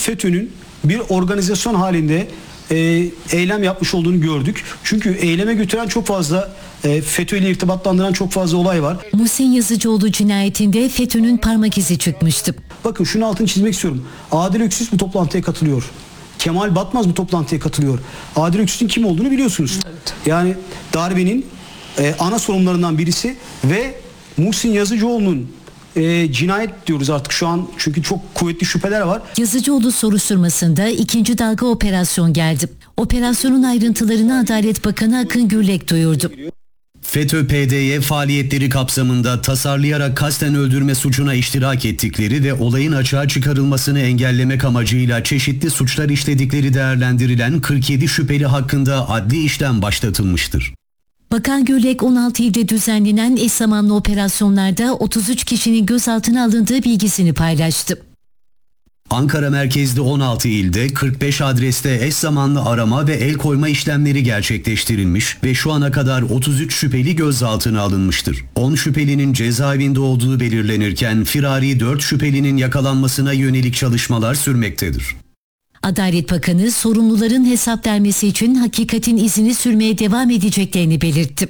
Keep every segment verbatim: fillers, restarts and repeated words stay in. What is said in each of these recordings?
FETÖ'nün bir organizasyon halinde e, eylem yapmış olduğunu gördük. Çünkü eyleme götüren çok fazla, e, FETÖ ile irtibatlandıran çok fazla olay var. Muhsin Yazıcıoğlu cinayetinde FETÖ'nün parmak izi çıkmıştı. Bakın şunu altını çizmek istiyorum. Adil Öksüz bu toplantıya katılıyor. Kemal Batmaz bu toplantıya katılıyor. Adil Öksüz'ün kim olduğunu biliyorsunuz. Evet. Yani darbenin e, ana sorumlularından birisi ve Muhsin Yazıcıoğlu'nun e, cinayet diyoruz artık şu an çünkü çok kuvvetli şüpheler var. Yazıcıoğlu soruşturmasında ikinci dalga operasyon geldi. Operasyonun ayrıntılarını Adalet Bakanı Akın Gürlek duyurdu. FETÖ-P D Y faaliyetleri kapsamında tasarlayarak kasten öldürme suçuna iştirak ettikleri ve olayın açığa çıkarılmasını engellemek amacıyla çeşitli suçlar işledikleri değerlendirilen kırk yedi şüpheli hakkında adli işlem başlatılmıştır. Bakan Gürlek on altı ilde düzenlenen eş zamanlı operasyonlarda otuz üç kişinin gözaltına alındığı bilgisini paylaştı. Ankara merkezli on altı ilde kırk beş adreste eş zamanlı arama ve el koyma işlemleri gerçekleştirilmiş ve şu ana kadar otuz üç şüpheli gözaltına alınmıştır. on şüphelinin cezaevinde olduğu belirlenirken firari dört şüphelinin yakalanmasına yönelik çalışmalar sürmektedir. Adalet Bakanı sorumluların hesap vermesi için hakikatin izini sürmeye devam edeceklerini belirtti.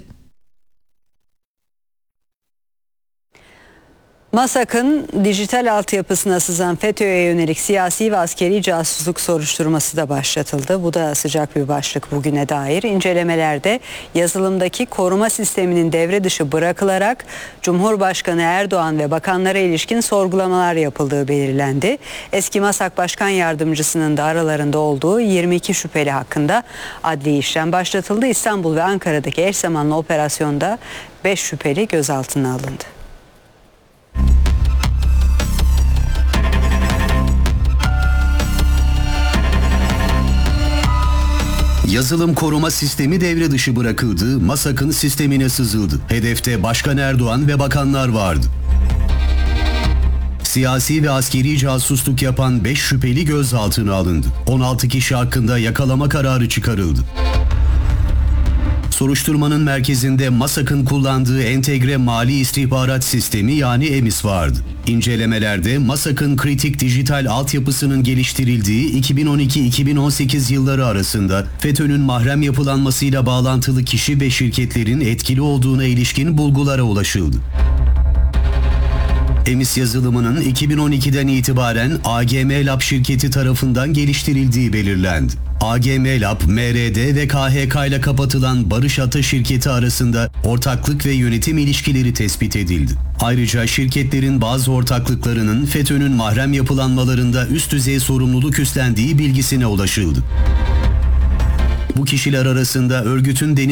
MASAK'ın dijital altyapısına sızan FETÖ'ye yönelik siyasi ve askeri casusluk soruşturması da başlatıldı. Bu da sıcak bir başlık bugüne dair. İncelemelerde yazılımdaki koruma sisteminin devre dışı bırakılarak Cumhurbaşkanı Erdoğan ve bakanlara ilişkin sorgulamalar yapıldığı belirlendi. Eski MASAK Başkan Yardımcısının da aralarında olduğu yirmi iki şüpheli hakkında adli işlem başlatıldı. İstanbul ve Ankara'daki eş zamanlı operasyonda beş şüpheli gözaltına alındı. Yazılım koruma sistemi devre dışı bırakıldı, MASAK'ın sistemine sızıldı. Hedefte Başkan Erdoğan ve bakanlar vardı. Siyasi ve askeri casusluk yapan beş şüpheli gözaltına alındı. on altı kişi hakkında yakalama kararı çıkarıldı. Soruşturmanın merkezinde MASAK'ın kullandığı entegre mali istihbarat sistemi yani EMİS vardı. İncelemelerde MASAK'ın kritik dijital altyapısının geliştirildiği iki bin on iki iki bin on sekiz yılları arasında FETÖ'nün mahrem yapılanmasıyla bağlantılı kişi ve şirketlerin etkili olduğuna ilişkin bulgulara ulaşıldı. EMİS yazılımının iki bin on ikiden itibaren A G M Lab şirketi tarafından geliştirildiği belirlendi. A G M Lab, M R D ve K H K ile kapatılan Barış Ata şirketi arasında ortaklık ve yönetim ilişkileri tespit edildi. Ayrıca şirketlerin bazı ortaklıklarının FETÖ'nün mahrem yapılanmalarında üst düzey sorumluluk üstlendiği bilgisine ulaşıldı. Bu kişiler arasında örgütün deniz